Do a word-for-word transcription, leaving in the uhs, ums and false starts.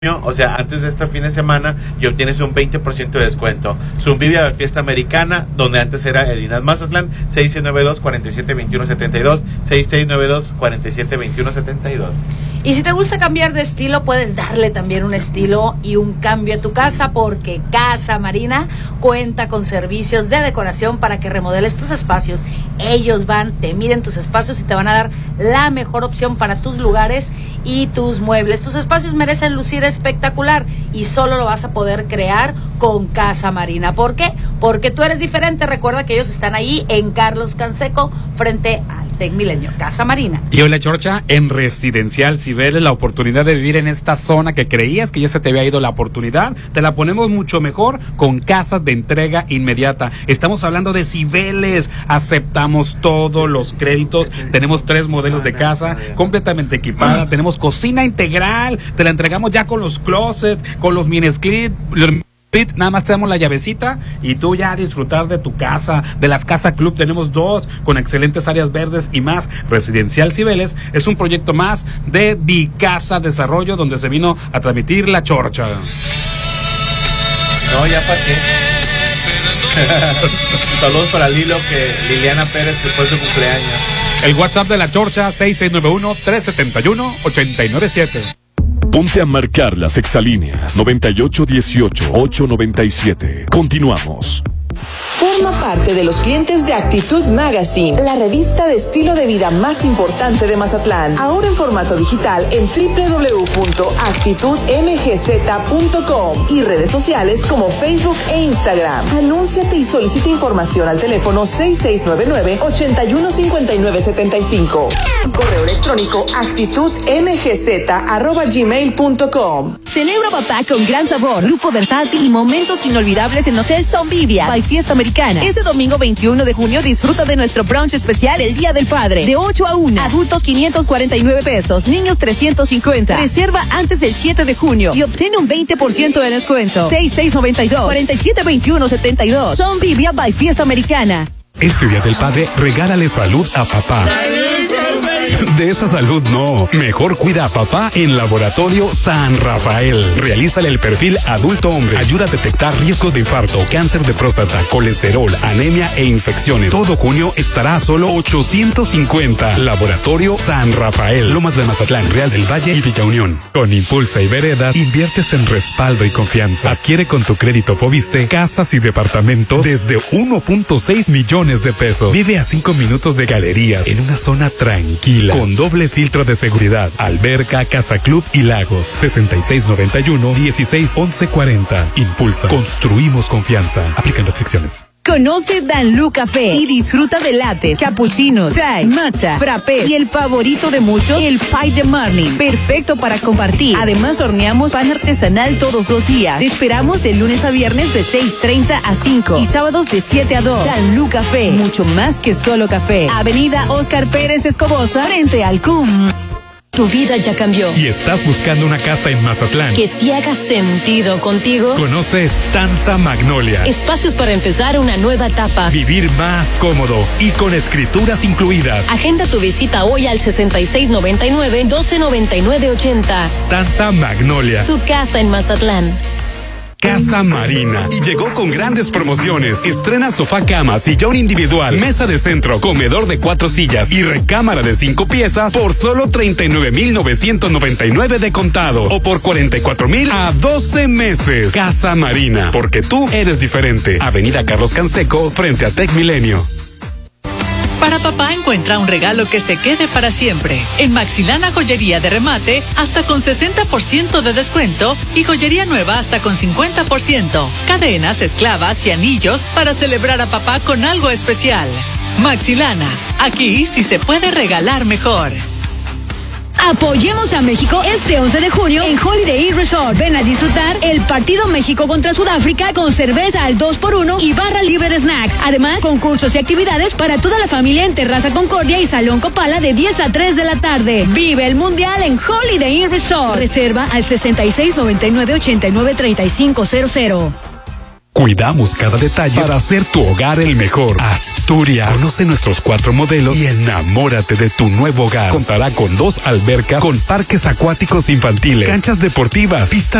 O sea, antes de este fin de semana y obtienes un veinte por ciento de descuento. Zumbibia Fiesta Americana, donde antes era el INAS Mazatlán, seis seis nueve dos, cuatro siete dos uno siete dos, seis seis nueve dos, cuatro siete dos uno siete dos. Y si te gusta cambiar de estilo, puedes darle también un estilo y un cambio a tu casa, porque Casa Marina cuenta con servicios de decoración para que remodeles tus espacios. Ellos van, te miden tus espacios y te van a dar la mejor opción para tus lugares y tus muebles. Tus espacios merecen lucir espectacular y solo lo vas a poder crear con Casa Marina. ¿Por qué? Porque tú eres diferente. Recuerda que ellos están ahí en Carlos Canseco, frente al Tec Milenio. Casa Marina. Y hola, Chorcha, en Residencial Cibeles, la oportunidad de vivir en esta zona que creías que ya se te había ido la oportunidad, te la ponemos mucho mejor con casas de entrega inmediata. Estamos hablando de Cibeles, aceptamos todos los créditos, tenemos tres modelos de casa completamente equipada, tenemos cocina integral, te la entregamos ya con los closets, con los mini split, nada más te damos la llavecita y tú ya a disfrutar de tu casa, de las Casa Club. Tenemos dos con excelentes áreas verdes y más. Residencial Cibeles es un proyecto más de Vicasa Desarrollo, donde se vino a transmitir la Chorcha. No, ya para qué. Saludos para Lilo, que Liliana Pérez, que fue su cumpleaños. El WhatsApp de la Chorcha, seis seis nueve uno, tres siete uno, ocho nueve siete. Ponte a marcar las exalíneas noventa y ocho dieciocho, ocho noventa y siete. Continuamos. Forma parte de los clientes de Actitud Magazine, la revista de estilo de vida más importante de Mazatlán. Ahora en formato digital en doble u doble u doble u punto actitud m g z punto com y redes sociales como Facebook e Instagram. Anúnciate y solicita información al teléfono seis seis nueve nueve, ocho uno cinco nueve siete cinco. Correo electrónico actitud m g z arroba gmail punto com. Celebra papá con gran sabor, grupo versátil y momentos inolvidables en Hotel Zumbibia by Fiesta Americana. Este domingo veintiuno de junio disfruta de nuestro brunch especial el Día del Padre, de ocho a una. Adultos quinientos cuarenta y nueve pesos, niños trescientos cincuenta. Reserva antes del siete de junio y obtiene un veinte por ciento de descuento. seis seis nueve dos, cuatro siete dos uno siete dos. Zumbibia by Fiesta Americana. Este Día del Padre, regálale salud a papá. De esa salud no. Mejor cuida a papá en Laboratorio San Rafael. Realízale el perfil adulto hombre. Ayuda a detectar riesgos de infarto, cáncer de próstata, colesterol, anemia e infecciones. Todo junio estará a solo ochocientos cincuenta. Laboratorio San Rafael. Lomas de Mazatlán, Real del Valle y Villa Unión. Con Impulsa y Veredas, inviertes en respaldo y confianza. Adquiere con tu crédito Foviste casas y departamentos desde uno punto seis millones de pesos. Vive a cinco minutos de galerías en una zona tranquila, con doble filtro de seguridad, alberca, casa club y lagos. sesenta y seis noventa y uno, dieciséis once cuarenta. Impulsa. Construimos confianza. Aplican restricciones. Conoce Danlú Café y disfruta de lattes, cappuccinos, chai, matcha, frappé y el favorito de muchos, el pie de marlin. Perfecto para compartir. Además, horneamos pan artesanal todos los días. Te esperamos de lunes a viernes de seis treinta a cinco y sábados de siete a dos. Danlú Café, mucho más que solo café. Avenida Óscar Pérez Escobosa, frente al C U M. Tu vida ya cambió. ¿Y estás buscando una casa en Mazatlán que sí haga sentido contigo? Conoce Stanza Magnolia. Espacios para empezar una nueva etapa. Vivir más cómodo y con escrituras incluidas. Agenda tu visita hoy al sesenta y seis noventa y nueve, doce noventa y nueve ochenta. Stanza Magnolia. Tu casa en Mazatlán. Casa Marina. Y llegó con grandes promociones. Estrena sofá cama, sillón individual, mesa de centro, comedor de cuatro sillas y recámara de cinco piezas por solo treinta y nueve mil novecientos noventa y nueve de contado o por cuarenta y cuatro mil a doce meses. Casa Marina, porque tú eres diferente. Avenida Carlos Canseco, frente a Tec Milenio. Para papá encuentra un regalo que se quede para siempre. En Maxilana Joyería de Remate, hasta con sesenta por ciento de descuento y joyería nueva hasta con cincuenta por ciento. Cadenas, esclavas y anillos para celebrar a papá con algo especial. Maxilana, aquí sí se puede regalar mejor. Apoyemos a México este once de junio en Holiday Inn Resort. Ven a disfrutar el partido México contra Sudáfrica con cerveza al dos por uno y barra libre de snacks. Además, concursos y actividades para toda la familia en Terraza Concordia y Salón Copala de diez a tres de la tarde. Vive el Mundial en Holiday Inn Resort. Reserva al sesenta y seis noventa y nueve, ochenta y nueve treinta y cinco cero cero. Cuidamos cada detalle para hacer tu hogar el mejor. Asturias. Conoce nuestros cuatro modelos y enamórate de tu nuevo hogar. Contará con dos albercas con parques acuáticos infantiles, canchas deportivas, pistas